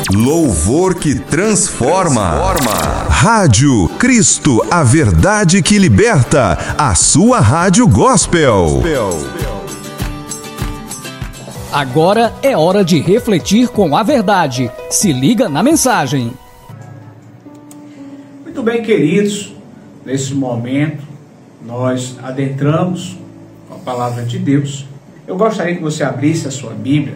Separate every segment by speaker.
Speaker 1: Louvor que transforma. Rádio Cristo, a verdade que liberta. A sua rádio gospel.
Speaker 2: Agora é hora de refletir com a verdade. Se liga na mensagem.
Speaker 3: Muito bem, queridos, nesse momento nós adentramos com a palavra de Deus. Eu gostaria que você abrisse a sua Bíblia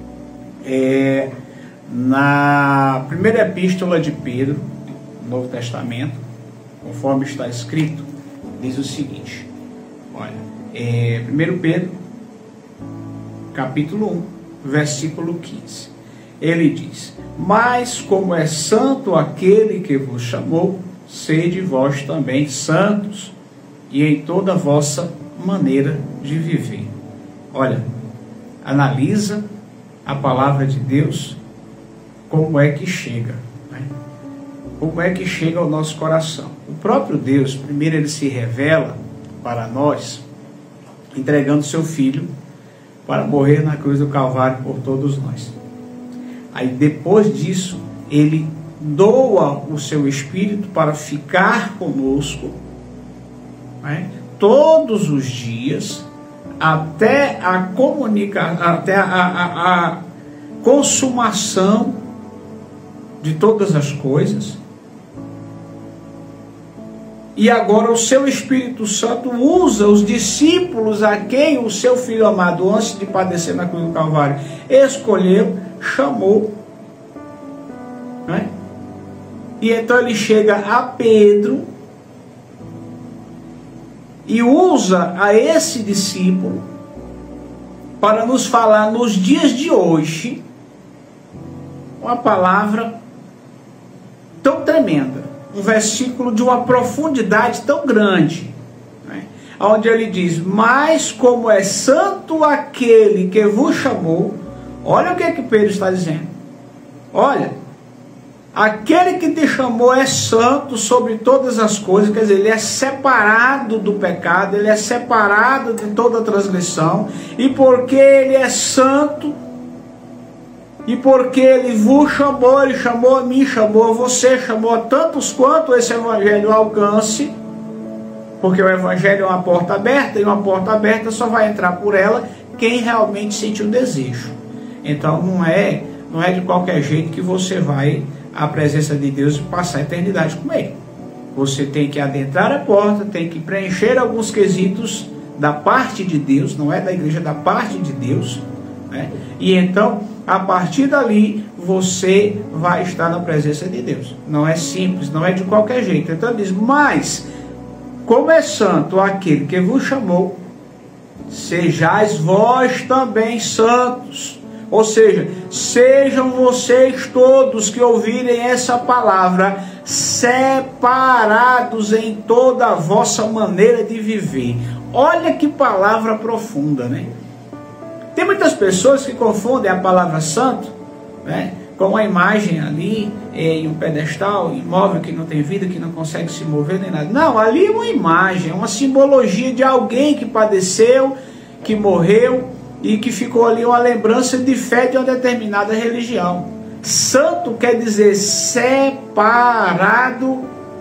Speaker 3: na primeira epístola de Pedro, no Novo Testamento, conforme está escrito, diz o seguinte, olha, 1 Pedro, capítulo 1, versículo 15, ele diz: mas como é santo aquele que vos chamou, sede vós também santos, e em toda a vossa maneira de viver. Olha, analisa a palavra de Deus, como é que chega, né? Como é que chega ao nosso coração. O próprio Deus, primeiro ele se revela para nós, entregando seu Filho para morrer na cruz do Calvário por todos nós. Aí depois disso, ele doa o seu Espírito para ficar conosco, né, todos os dias, até a consumação de todas as coisas. E agora o seu Espírito Santo usa os discípulos a quem o seu Filho amado, antes de padecer na cruz do Calvário, escolheu, chamou, né? E então ele chega a Pedro e usa a esse discípulo para nos falar nos dias de hoje uma palavra tão tremenda, um versículo de uma profundidade tão grande, né? Onde ele diz: mas como é santo aquele que vos chamou. Olha o que Pedro está dizendo. Olha, aquele que te chamou é santo sobre todas as coisas, quer dizer, ele é separado do pecado, ele é separado de toda transgressão, e porque ele é santo, e porque ele vos chamou, ele chamou a mim, chamou a você, chamou a tantos quanto esse evangelho alcance, porque o evangelho é uma porta aberta, e uma porta aberta só vai entrar por ela quem realmente sente o desejo. Então não é de qualquer jeito que você vai à presença de Deus e passar a eternidade com ele. Você tem que adentrar a porta, tem que preencher alguns quesitos da parte de Deus, não é da igreja, da parte de Deus, né? E então, a partir dali, você vai estar na presença de Deus. Não é simples, não é de qualquer jeito. Então ele diz: mas como é santo aquele que vos chamou, sejais vós também santos. Ou seja, sejam vocês todos que ouvirem essa palavra separados em toda a vossa maneira de viver. Olha que palavra profunda, né? Tem muitas pessoas que confundem a palavra santo, né, com a imagem ali em um pedestal imóvel que não tem vida, que não consegue se mover nem nada. Não, ali é uma imagem, é uma simbologia de alguém que padeceu, que morreu, e que ficou ali uma lembrança de fé de uma determinada religião. Santo quer dizer separado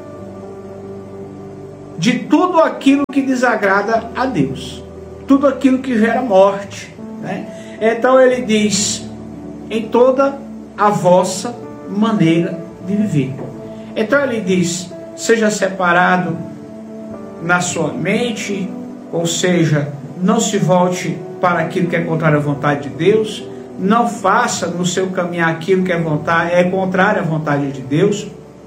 Speaker 3: de tudo aquilo que desagrada a Deus, tudo aquilo que gera morte, né? Então ele diz: em toda a vossa maneira de viver. Então ele diz: seja separado na sua mente, ou seja, não se volte para aquilo que é contrário à vontade de Deus, não faça no seu caminhar aquilo que é contrário à vontade de Deus,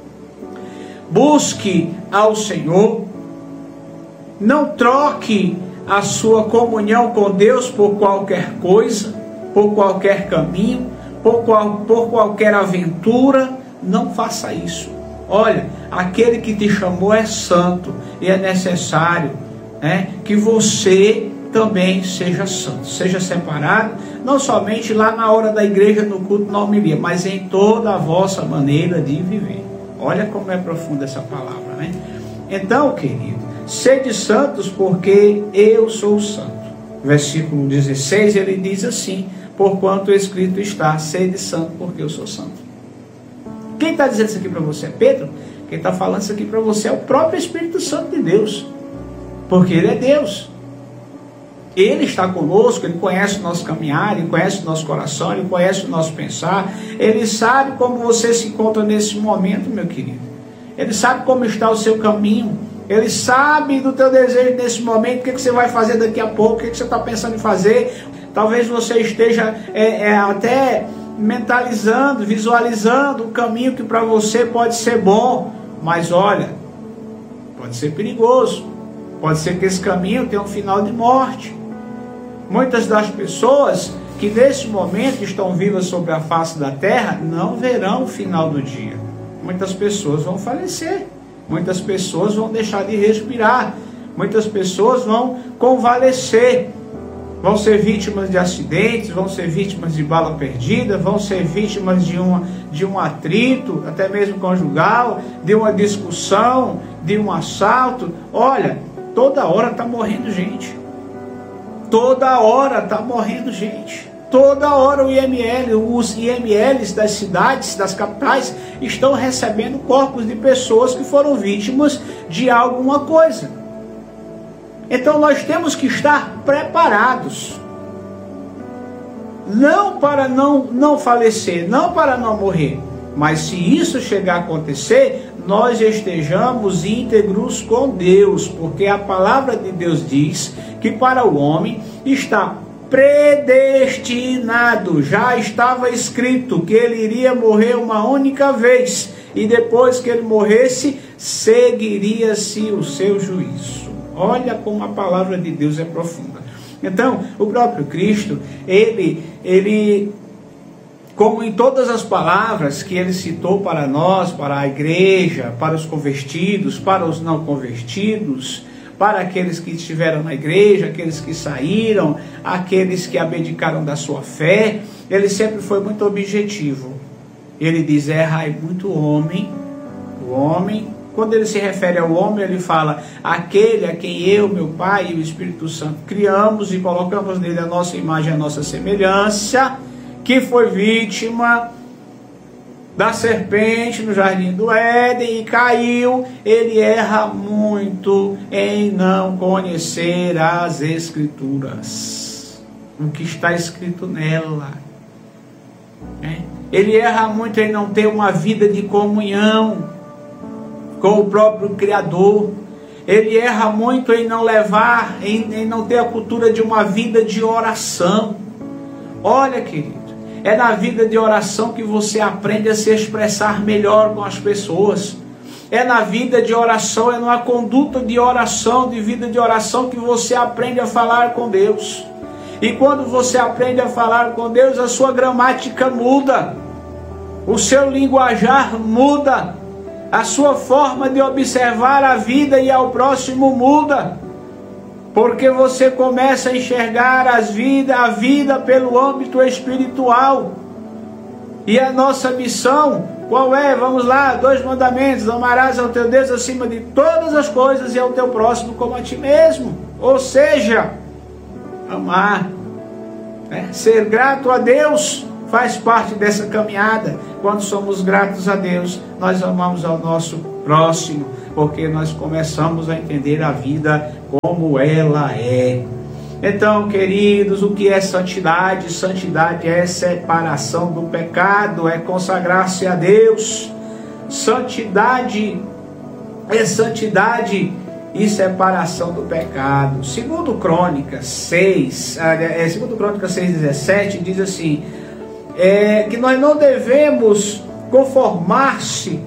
Speaker 3: busque ao Senhor, não troque a sua comunhão com Deus por qualquer coisa, por qualquer caminho, por qualquer aventura, não faça isso. Olha, aquele que te chamou é santo, e é necessário, né, que você também seja santo, seja separado, não somente lá na hora da igreja, no culto, na homilia, mas em toda a vossa maneira de viver. Olha como é profunda essa palavra, né? Então, querido, sede santos porque eu sou santo. Versículo 16, ele diz assim: porquanto escrito está, sede santo porque eu sou santo. Quem está dizendo isso aqui para você é Pedro? Quem está falando isso aqui para você é o próprio Espírito Santo de Deus. Porque Ele é Deus. Ele está conosco, Ele conhece o nosso caminhar, Ele conhece o nosso coração, Ele conhece o nosso pensar. Ele sabe como você se encontra nesse momento, meu querido. Ele sabe como está o seu caminho. Ele sabe do teu desejo nesse momento, o que você vai fazer daqui a pouco, o que você está pensando em fazer. Talvez você esteja até mentalizando, visualizando um caminho que para você pode ser bom, mas olha, pode ser perigoso. Pode ser que esse caminho tenha um final de morte. Muitas das pessoas que nesse momento estão vivas sobre a face da terra não verão o final do dia. Muitas pessoas vão falecer. Muitas pessoas vão deixar de respirar. Muitas pessoas vão convalescer. Vão ser vítimas de acidentes, vão ser vítimas de bala perdida, vão ser vítimas de um atrito, até mesmo conjugal, de uma discussão, de um assalto. Olha, toda hora está morrendo gente. Toda hora está morrendo gente. Toda hora os IMLs das cidades, das capitais, estão recebendo corpos de pessoas que foram vítimas de alguma coisa. Então nós temos que estar preparados. Não para não falecer, não para não morrer. Mas se isso chegar a acontecer, nós estejamos íntegros com Deus. Porque a palavra de Deus diz que para o homem está predestinado. Já estava escrito que ele iria morrer uma única vez. E depois que ele morresse, seguiria-se o seu juízo. Olha como a palavra de Deus é profunda. Então, o próprio Cristo, ele, como em todas as palavras que ele citou para nós, para a igreja, para os convertidos, para os não convertidos, para aqueles que estiveram na igreja, aqueles que saíram, aqueles que abdicaram da sua fé, ele sempre foi muito objetivo. Ele diz, errai muito o homem. Quando ele se refere ao homem, ele fala, aquele a quem eu, meu Pai e o Espírito Santo criamos e colocamos nele a nossa imagem, a nossa semelhança, que foi vítima da serpente no jardim do Éden e caiu. Ele erra muito em não conhecer as Escrituras, o que está escrito nela. Ele erra muito em não ter uma vida de comunhão com o próprio Criador. Ele erra muito em não levar, em não ter a cultura de uma vida de oração. Olha, querido, é na vida de oração que você aprende a se expressar melhor com as pessoas. É na vida de oração, é numa conduta de oração, de vida de oração, que você aprende a falar com Deus. E quando você aprende a falar com Deus, a sua gramática muda, o seu linguajar muda, a sua forma de observar a vida e ao próximo muda, porque você começa a enxergar a vida pelo âmbito espiritual. E a nossa missão, qual é? Vamos lá, 2 mandamentos: amarás ao teu Deus acima de todas as coisas e ao teu próximo como a ti mesmo. Ou seja, amar, ser grato a Deus faz parte dessa caminhada. Quando somos gratos a Deus, nós amamos ao nosso próximo, porque nós começamos a entender a vida como ela é. Então, queridos, o que é santidade? Santidade é separação do pecado, é consagrar-se a Deus. Santidade é santidade e separação do pecado. Segundo Crônicas 6:17 diz assim, que nós não devemos conformar-se,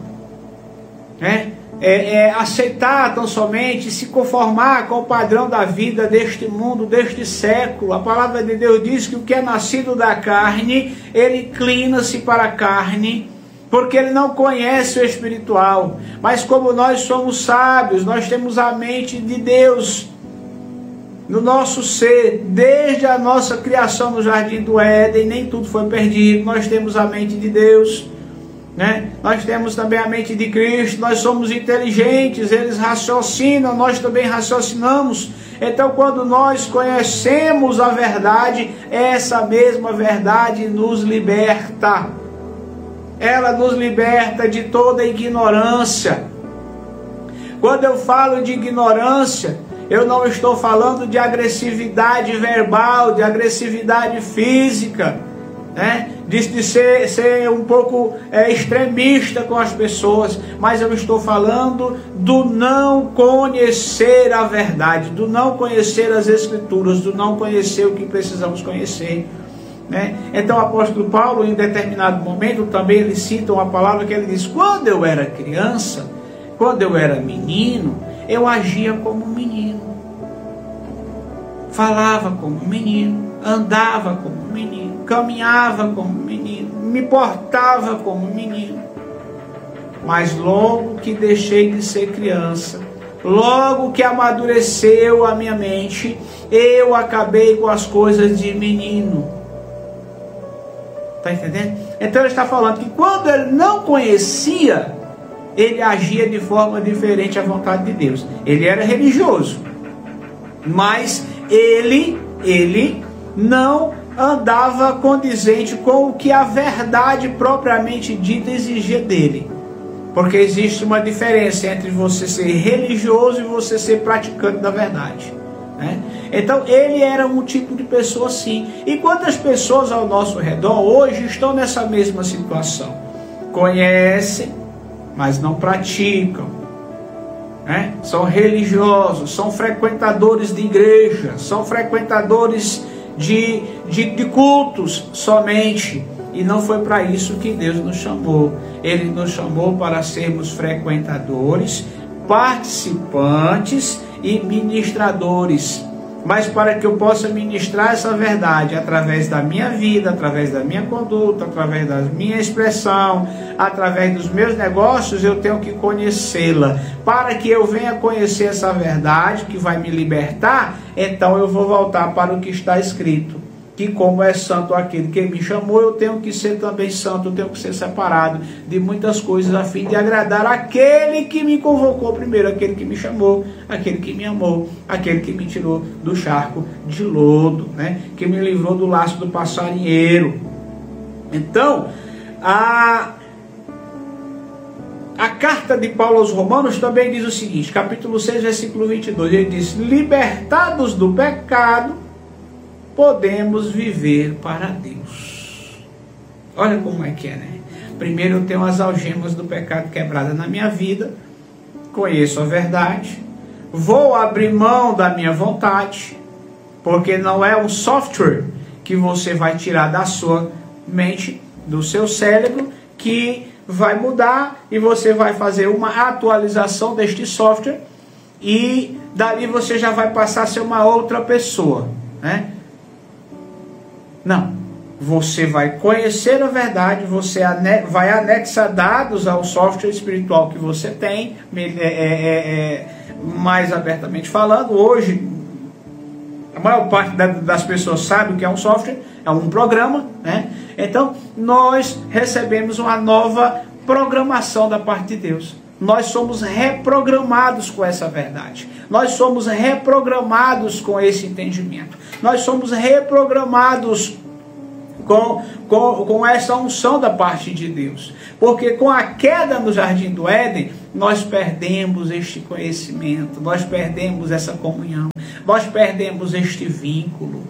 Speaker 3: aceitar tão somente, se conformar com o padrão da vida deste mundo, deste século. A palavra de Deus diz que o que é nascido da carne, ele inclina-se para a carne, porque ele não conhece o espiritual. Mas como nós somos sábios, nós temos a mente de Deus no nosso ser, desde a nossa criação no jardim do Éden. Nem tudo foi perdido, nós temos a mente de Deus, nós temos também a mente de Cristo. Nós somos inteligentes, eles raciocinam, nós também raciocinamos. Então, quando nós conhecemos a verdade, essa mesma verdade nos liberta. ela nos liberta de toda ignorância. Quando eu falo de ignorância, eu não estou falando de agressividade verbal, de agressividade física, né? De ser um pouco extremista com as pessoas, mas eu estou falando do não conhecer a verdade, do não conhecer as Escrituras, do não conhecer o que precisamos conhecer, né? Então o apóstolo Paulo, em determinado momento, também ele cita uma palavra que ele diz: quando eu era criança, quando eu era menino, eu agia como menino, falava como menino, andava como menino, caminhava como menino, me portava como menino. Mas logo que deixei de ser criança, logo que amadureceu a minha mente, eu acabei com as coisas de menino. Está entendendo? Então ele está falando que quando ele não conhecia, ele agia de forma diferente à vontade de Deus. Ele era religioso, mas ele não andava condizente com o que a verdade propriamente dita exigia dele. Porque existe uma diferença entre você ser religioso e você ser praticante da verdade, né? Então ele era um tipo de pessoa assim. E quantas pessoas ao nosso redor hoje estão nessa mesma situação? Conhecem, mas não praticam, né? São religiosos, são frequentadores de igreja, são frequentadores de cultos somente. E não foi para isso que Deus nos chamou. Ele nos chamou para sermos frequentadores, participantes e ministradores. Mas para que eu possa ministrar essa verdade através da minha vida, através da minha conduta, através da minha expressão, através dos meus negócios, eu tenho que conhecê-la. Para que eu venha conhecer essa verdade que vai me libertar, então eu vou voltar para o que está escrito: que como é santo aquele que me chamou, eu tenho que ser também santo, eu tenho que ser separado de muitas coisas a fim de agradar aquele que me convocou primeiro, aquele que me chamou, aquele que me amou, aquele que me tirou do charco de lodo, né? Que me livrou do laço do passarinheiro. Então, a carta de Paulo aos Romanos também diz o seguinte, capítulo 6, versículo 22, ele diz: libertados do pecado, podemos viver para Deus. Olha como é que é, né? Primeiro eu tenho as algemas do pecado quebradas na minha vida, conheço a verdade, vou abrir mão da minha vontade, porque não é um software que você vai tirar da sua mente, do seu cérebro, que vai mudar e você vai fazer uma atualização deste software e dali você já vai passar a ser uma outra pessoa, né? Não, você vai conhecer a verdade, você vai anexar dados ao software espiritual que você tem, mais abertamente falando. Hoje, a maior parte das pessoas sabe o que é um software, é um programa, né? Então, nós recebemos uma nova programação da parte de Deus. Nós somos reprogramados com essa verdade. Nós somos reprogramados com esse entendimento. Nós somos reprogramados com essa unção da parte de Deus. Porque com a queda no Jardim do Éden, nós perdemos este conhecimento, nós perdemos essa comunhão, nós perdemos este vínculo.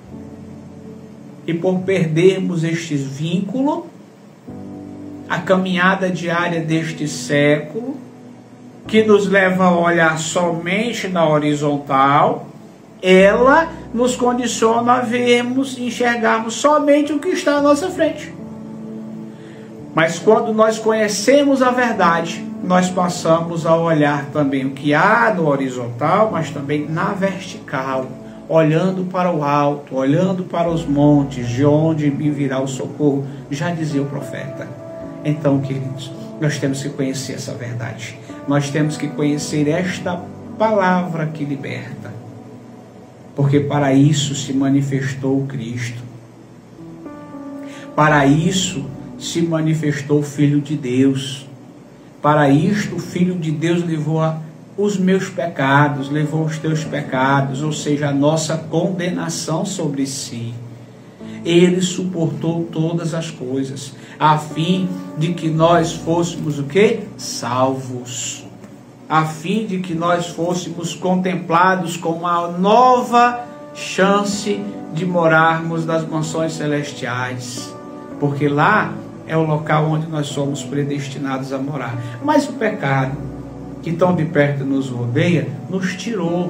Speaker 3: E por perdermos este vínculo, a caminhada diária deste século, que nos leva a olhar somente na horizontal, ela nos condiciona a vermos, enxergarmos somente o que está à nossa frente. Mas quando nós conhecemos a verdade, nós passamos a olhar também o que há no horizontal, mas também na vertical, olhando para o alto, olhando para os montes, de onde me virá o socorro, já dizia o profeta. Então, queridos, nós temos que conhecer essa verdade. Nós temos que conhecer esta palavra que liberta. Porque para isso se manifestou o Cristo. Para isso se manifestou o Filho de Deus. Para isto o Filho de Deus levou os meus pecados, levou os teus pecados, ou seja, a nossa condenação sobre si. ele suportou todas as coisas, a fim de que nós fôssemos o quê? Salvos. A fim de que nós fôssemos contemplados com uma nova chance de morarmos nas mansões celestiais. Porque lá é o local onde nós somos predestinados a morar. Mas o pecado, que tão de perto nos rodeia, nos tirou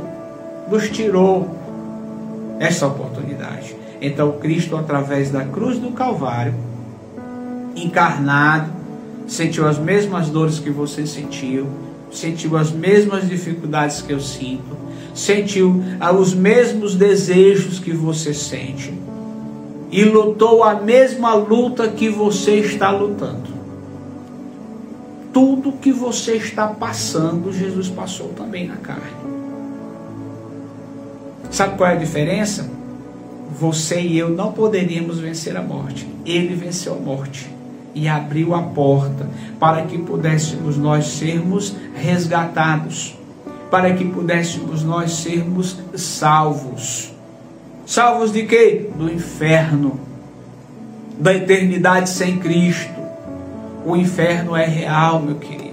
Speaker 3: essa oportunidade. Então Cristo, através da cruz do Calvário, encarnado, sentiu as mesmas dores que você sentiu, sentiu as mesmas dificuldades que eu sinto, sentiu os mesmos desejos que você sente, e lutou a mesma luta que você está lutando. Tudo que você está passando, Jesus passou também na carne. Sabe qual é a diferença? Você e eu não poderíamos vencer a morte. Ele venceu a morte e abriu a porta para que pudéssemos nós sermos resgatados, para que pudéssemos nós sermos salvos. Salvos de quê? Do inferno, da eternidade sem Cristo. O inferno é real, meu querido.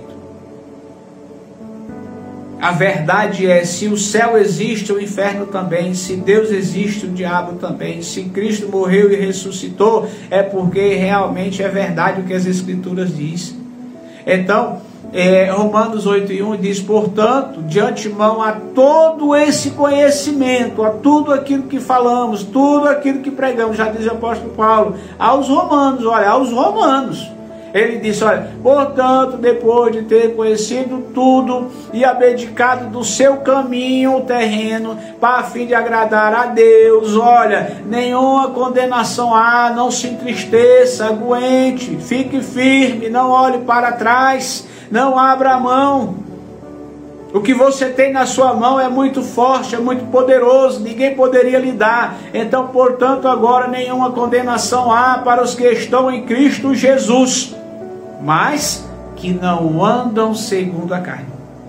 Speaker 3: A verdade é, se o céu existe, o inferno também. Se Deus existe, o diabo também. Se Cristo morreu e ressuscitou, é porque realmente é verdade o que as Escrituras dizem. Então, Romanos 8:1 diz: portanto, de antemão a todo esse conhecimento, a tudo aquilo que falamos, tudo aquilo que pregamos, já diz o apóstolo Paulo, aos romanos, olha, aos romanos. Ele disse, olha, portanto, depois de ter conhecido tudo e abdicado do seu caminho terreno, para a fim de agradar a Deus, olha, nenhuma condenação há, não se entristeça, aguente, fique firme, não olhe para trás, não abra a mão. O que você tem na sua mão é muito forte, é muito poderoso, ninguém poderia lhe dar. Então, portanto, agora nenhuma condenação há para os que estão em Cristo Jesus, mas que não andam segundo a carne.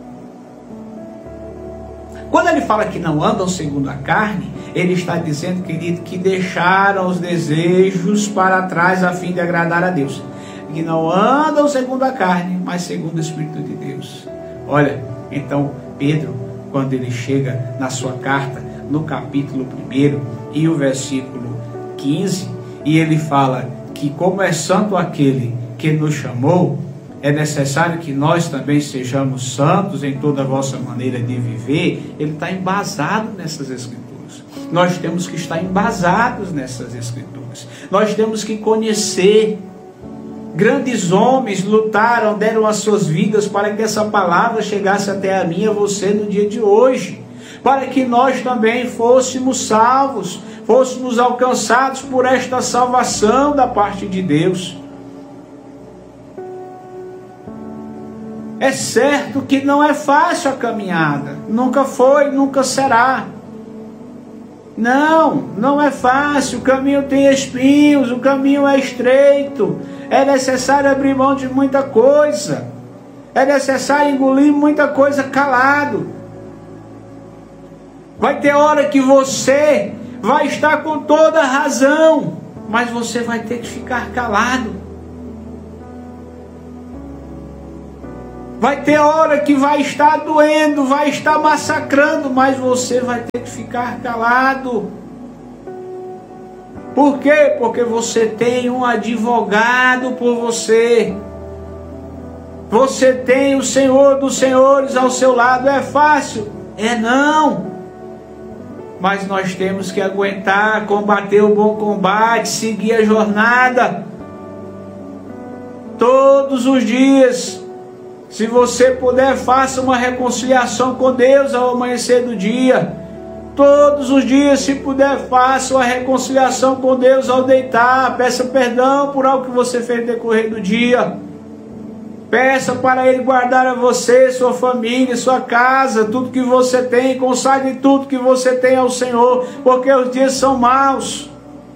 Speaker 3: Quando ele fala que não andam segundo a carne, ele está dizendo, querido, que deixaram os desejos para trás a fim de agradar a Deus. Que não andam segundo a carne, mas segundo o Espírito de Deus. Olha, então Pedro, quando ele chega na sua carta, no capítulo 1 e o versículo 15, e ele fala que como é santo aquele que nos chamou, é necessário que nós também sejamos santos em toda a vossa maneira de viver. Ele está embasado nessas Escrituras. Nós temos que estar embasados nessas Escrituras. Nós temos que conhecer. Grandes homens lutaram, deram as suas vidas para que essa palavra chegasse até a mim e a você no dia de hoje, para que nós também fôssemos salvos, fôssemos alcançados por esta salvação da parte de Deus. É certo que não é fácil a caminhada, nunca foi, nunca será. Não é fácil, o caminho tem espinhos, o caminho é estreito, é necessário abrir mão de muita coisa, é necessário engolir muita coisa calado. Vai ter hora que você vai estar com toda a razão, mas você vai ter que ficar calado. Vai ter hora que vai estar doendo, vai estar massacrando, mas você vai ter que ficar calado. Por quê? Porque você tem um advogado por você. Você tem o Senhor dos Senhores ao seu lado. É fácil? É não. Mas nós temos que aguentar, combater o bom combate, seguir a jornada. Todos os dias. Se você puder, faça uma reconciliação com Deus ao amanhecer do dia. Todos os dias, se puder, faça uma reconciliação com Deus ao deitar. Peça perdão por algo que você fez no decorrer do dia. Peça para Ele guardar a você, sua família, sua casa, tudo que você tem. Consagre tudo que você tem ao Senhor, porque os dias são maus.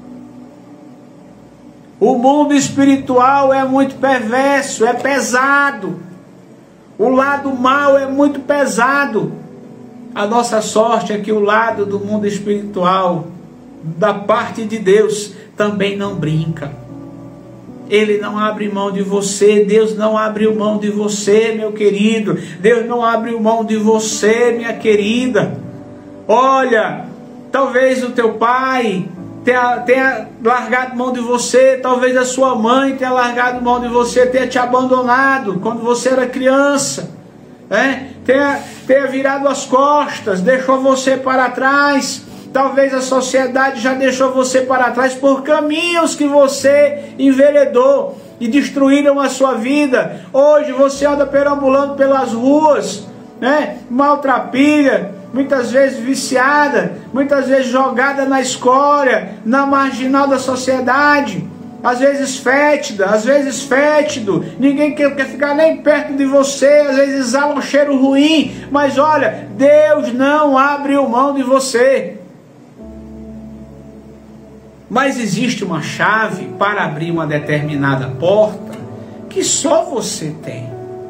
Speaker 3: O mundo espiritual é muito perverso, é pesado. O lado mal é muito pesado. A nossa sorte é que o lado do mundo espiritual, da parte de Deus, também não brinca. Ele não abre mão de você. Deus não abriu mão de você, meu querido. Deus não abriu mão de você, minha querida. Olha, talvez o teu pai tenha largado mão de você. Talvez a sua mãe tenha largado mão de você, tenha te abandonado quando você era criança, tenha virado as costas, deixou você para trás. Talvez a sociedade já deixou você para trás por caminhos que você enveredou e destruíram a sua vida. Hoje você anda perambulando pelas ruas, maltrapilha, muitas vezes viciada, muitas vezes jogada na escória, na marginal da sociedade, às vezes fétida, às vezes fétido, ninguém quer ficar nem perto de você, às vezes exala um cheiro ruim, mas olha, Deus não abriu mão de você. Mas existe uma chave para abrir uma determinada porta que só você tem.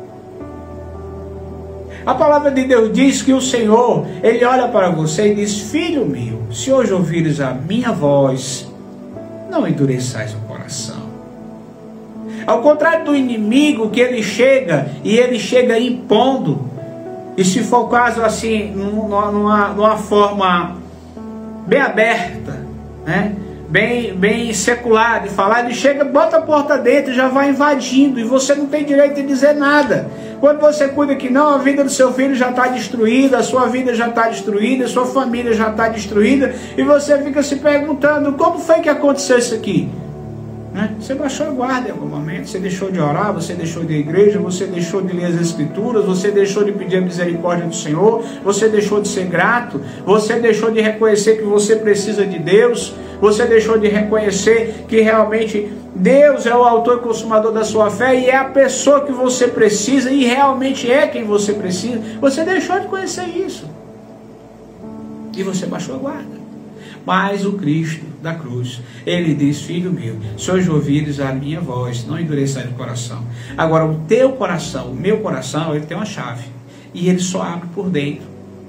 Speaker 3: A palavra de Deus diz que o Senhor, Ele olha para você e diz: filho meu, se hoje ouvires a minha voz, não endureçais o coração. Ao contrário do inimigo, que ele chega impondo, e se for o caso assim, numa forma bem aberta, bem secular de falar, ele chega, bota a porta dentro e já vai invadindo, e você não tem direito de dizer nada. Quando você cuida que não, a vida do seu filho já está destruída, a sua vida já está destruída, a sua família já está destruída, e você fica se perguntando, como foi que aconteceu isso aqui? Você baixou a guarda em algum momento, você deixou de orar, você deixou de ir à igreja, você deixou de ler as escrituras, você deixou de pedir a misericórdia do Senhor, você deixou de ser grato, você deixou de reconhecer que você precisa de Deus, você deixou de reconhecer que realmente Deus é o autor e consumador da sua fé e é a pessoa que você precisa e realmente é quem você precisa. Você deixou de conhecer isso e você baixou a guarda. Mas o Cristo da cruz, Ele diz: filho meu, se hoje ouvires a minha voz, não endureçai o coração. Agora o teu coração, o meu coração, ele tem uma chave, e ele só abre por dentro.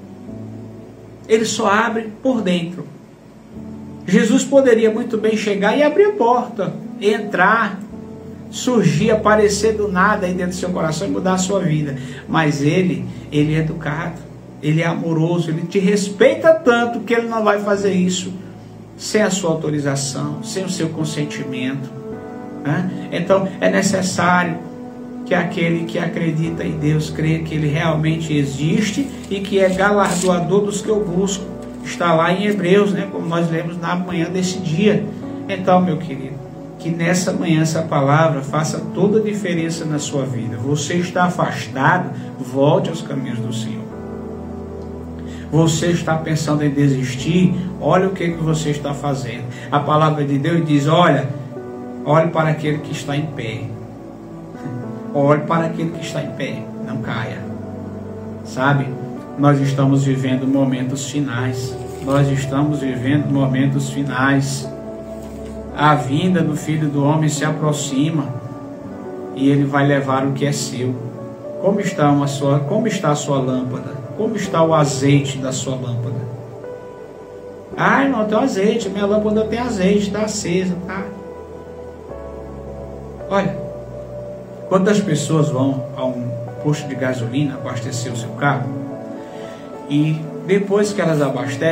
Speaker 3: Ele só abre por dentro. Jesus poderia muito bem chegar e abrir a porta, entrar, surgir, aparecer do nada aí dentro do seu coração e mudar a sua vida. Mas ele é educado, ele é amoroso, ele te respeita tanto que ele não vai fazer isso sem a sua autorização, sem o seu consentimento. Então é necessário que aquele que acredita em Deus creia que Ele realmente existe e que é galardoador dos que o buscam. Está lá em Hebreus, como nós lemos na manhã desse dia. Então, meu querido, que nessa manhã essa palavra faça toda a diferença na sua vida. Você está afastado, volte aos caminhos do Senhor. Você está pensando em desistir, olha o que você está fazendo. A palavra de Deus diz: olhe para aquele que está em pé. Olhe para aquele que está em pé, não caia. Sabe, nós estamos vivendo momentos finais. Nós estamos vivendo momentos finais. A vinda do Filho do Homem se aproxima e Ele vai levar o que é seu. Como está a sua lâmpada? Como está o azeite da sua lâmpada? Irmão, tem azeite, minha lâmpada tem azeite, está acesa, tá? Olha, quantas pessoas vão a um posto de gasolina abastecer o seu carro e depois que elas abastecem,